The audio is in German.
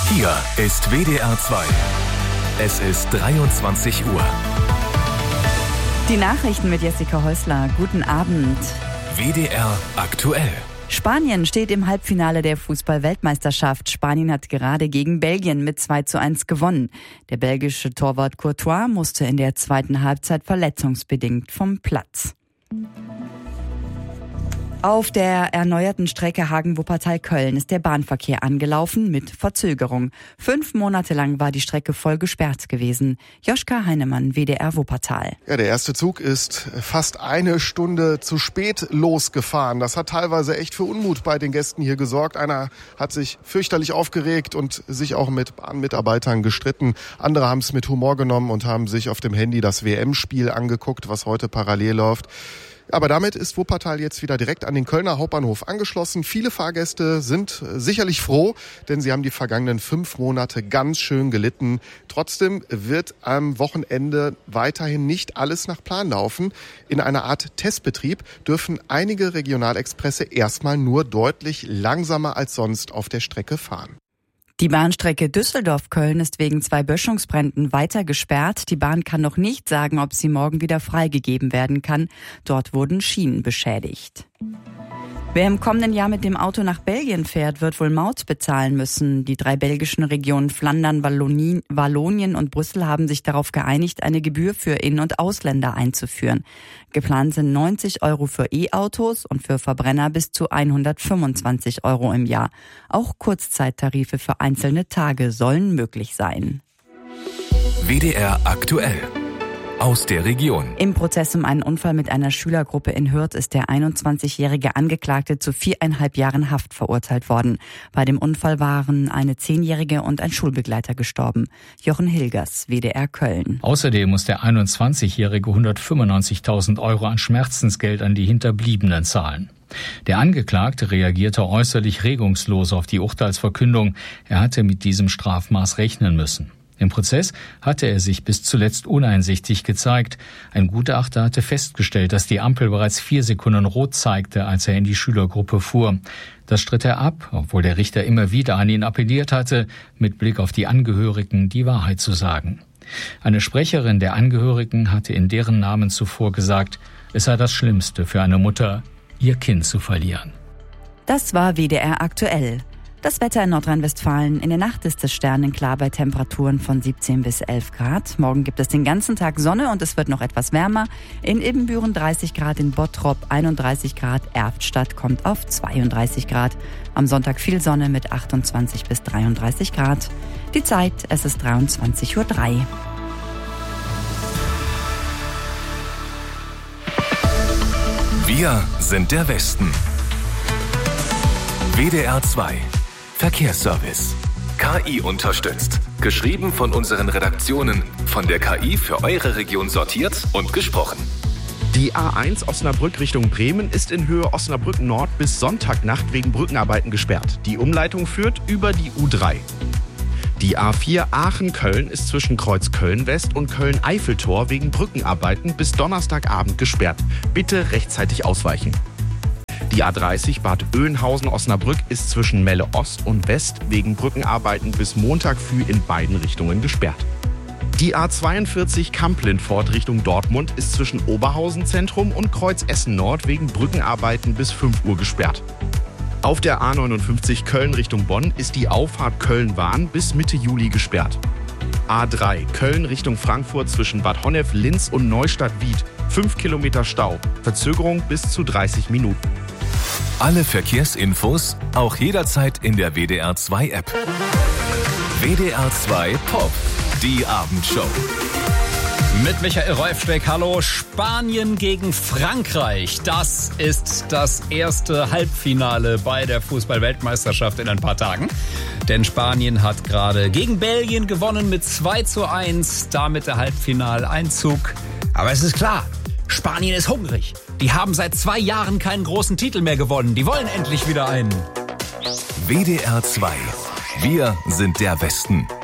Hier ist WDR 2. Es ist 23 Uhr. Die Nachrichten mit Jessica Häusler. Guten Abend. WDR aktuell. Spanien steht im Halbfinale der Fußball-Weltmeisterschaft. Spanien hat gerade gegen Belgien mit 2:1 gewonnen. Der belgische Torwart Courtois musste in der zweiten Halbzeit verletzungsbedingt vom Platz. Auf der erneuerten Strecke Hagen-Wuppertal-Köln ist der Bahnverkehr angelaufen mit Verzögerung. 5 Monate lang war die Strecke voll gesperrt gewesen. Joschka Heinemann, WDR Wuppertal. Ja, der erste Zug ist fast 1 Stunde zu spät losgefahren. Das hat teilweise echt für Unmut bei den Gästen hier gesorgt. Einer hat sich fürchterlich aufgeregt und sich auch mit Bahnmitarbeitern gestritten. Andere haben es mit Humor genommen und haben sich auf dem Handy das WM-Spiel angeguckt, was heute parallel läuft. Aber damit ist Wuppertal jetzt wieder direkt an den Kölner Hauptbahnhof angeschlossen. Viele Fahrgäste sind sicherlich froh, denn sie haben die vergangenen 5 Monate ganz schön gelitten. Trotzdem wird am Wochenende weiterhin nicht alles nach Plan laufen. In einer Art Testbetrieb dürfen einige Regionalexpresse erstmal nur deutlich langsamer als sonst auf der Strecke fahren. Die Bahnstrecke Düsseldorf-Köln ist wegen 2 Böschungsbränden weiter gesperrt. Die Bahn kann noch nicht sagen, ob sie morgen wieder freigegeben werden kann. Dort wurden Schienen beschädigt. Wer im kommenden Jahr mit dem Auto nach Belgien fährt, wird wohl Maut bezahlen müssen. Die 3 belgischen Regionen Flandern, Wallonien und Brüssel haben sich darauf geeinigt, eine Gebühr für In- und Ausländer einzuführen. Geplant sind 90 € für E-Autos und für Verbrenner bis zu 125 € im Jahr. Auch Kurzzeittarife für einzelne Tage sollen möglich sein. WDR aktuell. Aus der Region. Im Prozess um einen Unfall mit einer Schülergruppe in Hürth ist der 21-jährige Angeklagte zu 4,5 Jahren Haft verurteilt worden. Bei dem Unfall waren eine 10-jährige und ein Schulbegleiter gestorben. Jochen Hilgers, WDR Köln. Außerdem muss der 21-jährige 195.000 € an Schmerzensgeld an die Hinterbliebenen zahlen. Der Angeklagte reagierte äußerlich regungslos auf die Urteilsverkündung. Er hatte mit diesem Strafmaß rechnen müssen. Im Prozess hatte er sich bis zuletzt uneinsichtig gezeigt. Ein Gutachter hatte festgestellt, dass die Ampel bereits 4 Sekunden rot zeigte, als er in die Schülergruppe fuhr. Das stritt er ab, obwohl der Richter immer wieder an ihn appelliert hatte, mit Blick auf die Angehörigen die Wahrheit zu sagen. Eine Sprecherin der Angehörigen hatte in deren Namen zuvor gesagt, es sei das Schlimmste für eine Mutter, ihr Kind zu verlieren. Das war WDR aktuell. Das Wetter in Nordrhein-Westfalen. In der Nacht ist es sternenklar bei Temperaturen von 17 bis 11 Grad. Morgen gibt es den ganzen Tag Sonne und es wird noch etwas wärmer. In Ibbenbüren 30 Grad, in Bottrop 31 Grad, Erftstadt kommt auf 32 Grad. Am Sonntag viel Sonne mit 28 bis 33 Grad. Die Zeit, es ist 23:03 Uhr. Wir sind der Westen. WDR 2. Verkehrsservice. KI unterstützt. Geschrieben von unseren Redaktionen. Von der KI für eure Region sortiert und gesprochen. Die A1 Osnabrück Richtung Bremen ist in Höhe Osnabrück Nord bis Sonntagnacht wegen Brückenarbeiten gesperrt. Die Umleitung führt über die U3. Die A4 Aachen-Köln ist zwischen Kreuz Köln-West und Köln-Eiffeltor wegen Brückenarbeiten bis Donnerstagabend gesperrt. Bitte rechtzeitig ausweichen. Die A30 Bad Oeynhausen-Osnabrück ist zwischen Melle Ost und West wegen Brückenarbeiten bis Montag früh in beiden Richtungen gesperrt. Die A42 Kamp-Lindfort Richtung Dortmund ist zwischen Oberhausen Zentrum und Kreuz Essen Nord wegen Brückenarbeiten bis 5 Uhr gesperrt. Auf der A59 Köln Richtung Bonn ist die Auffahrt Köln-Wahn bis Mitte Juli gesperrt. A3 Köln Richtung Frankfurt zwischen Bad Honnef, Linz und Neustadt-Wied. 5 Kilometer Stau. Verzögerung bis zu 30 Minuten. Alle Verkehrsinfos auch jederzeit in der WDR 2 App. WDR 2 Pop, die Abendshow. Mit Michael Reufsteck, hallo. Spanien gegen Frankreich. Das ist das erste Halbfinale bei der Fußball-Weltmeisterschaft in ein paar Tagen. Denn Spanien hat gerade gegen Belgien gewonnen mit 2:1. Damit der Halbfinaleinzug. Aber es ist klar, Spanien ist hungrig. Die haben seit 2 Jahren keinen großen Titel mehr gewonnen. Die wollen endlich wieder einen. WDR 2. Wir sind der Westen.